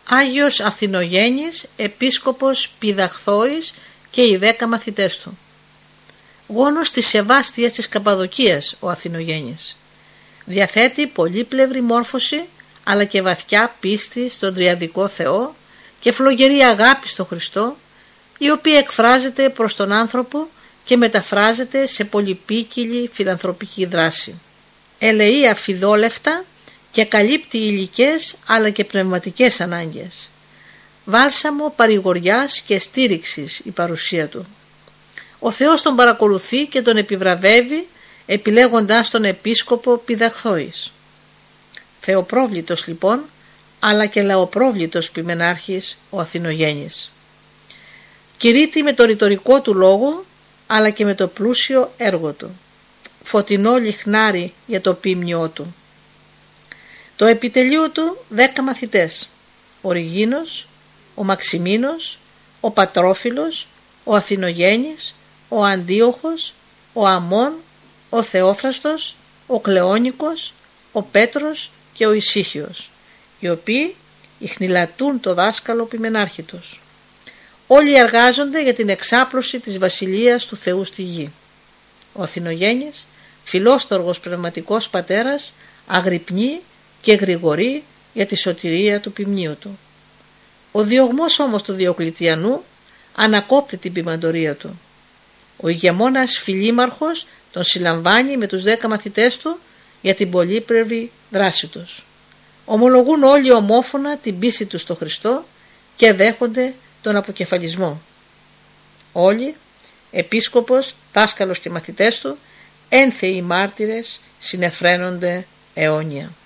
Άγιος Αθηνογένης, επίσκοπος Πηδαχθόης και οι 10 μαθητές του. Γόνος της Σεβάστιας της Καπαδοκίας ο Αθηνογένης. Διαθέτει πολύπλευρη μόρφωση αλλά και βαθιά πίστη στον τριαδικό Θεό και φλογερή αγάπη στον Χριστό, η οποία εκφράζεται προς τον άνθρωπο και μεταφράζεται σε πολυπίκυλη φιλανθρωπική δράση. Ελεεί αφιδόλευτα και καλύπτει υλικές αλλά και πνευματικές ανάγκες. Βάλσαμο παρηγοριάς και στήριξης η παρουσία του. Ο Θεός τον παρακολουθεί και τον επιβραβεύει επιλέγοντας τον επίσκοπο Πηδαχθόης. Θεοπρόβλητος λοιπόν, αλλά και λαοπρόβλητος ποιμενάρχης ο Αθηνογένης. Κηρύττει με το ρητορικό του λόγο αλλά και με το πλούσιο έργο του. Φωτεινό λιχνάρι για το ποίμνιό του. Το επιτελείο του 10 μαθητές: ο Ριγίνος, ο Μαξιμίνος, ο Πατρόφιλος, ο Αθηνογένης, ο Αντίοχος, ο Αμών, ο Θεόφραστος, ο Κλεόνικος, ο Πέτρος και ο Ησύχιος, οι οποίοι ιχνηλατούν το δάσκαλο ποιμενάρχητος. Όλοι εργάζονται για την εξάπλωση της βασιλείας του Θεού στη γη. Ο Αθηνογένης, φιλόστοργος πνευματικός πατέρας, αγρυπνεί και γρηγορεί για τη σωτηρία του ποιμνίου του. Ο διωγμός όμως του Διοκλητιανού ανακόπτει την ποιμαντορία του. Ο ηγεμόνας Φιλήμαρχος τον συλλαμβάνει με τους 10 μαθητές του για την πολύπλευρη δράση τους. Ομολογούν όλοι ομόφωνα την πίστη τους στο Χριστό και δέχονται τον αποκεφαλισμό. Όλοι, επίσκοπος, δάσκαλος και μαθητές του, ένθεοι μάρτυρες, συνεφραίνονται αιώνια.